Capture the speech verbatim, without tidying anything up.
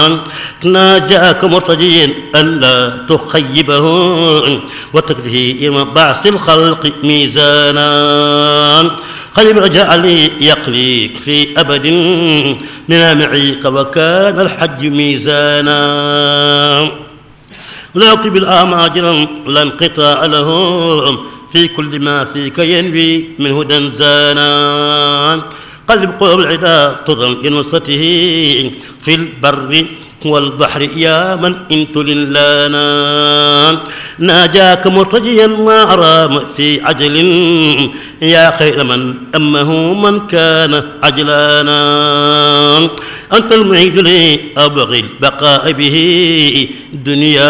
ناجاك مرتجيا ألا تخيبه وتكفيه بعث الخلق ميزانا خيب جعلي يقليك في أبد من معيق وكان الحج ميزانا لا يكتب الآماجر لا انقطاع له في كل ما فيك ينفي من هدى زانا قلب قلوب العدا تضل لنصرته في البر والبحر يا من انت للانا ناجاك مرتجيا ما رام في عجل يا خير من أمه من كان عجلانا أنت المعيد لي أبغي البقاء به دنيا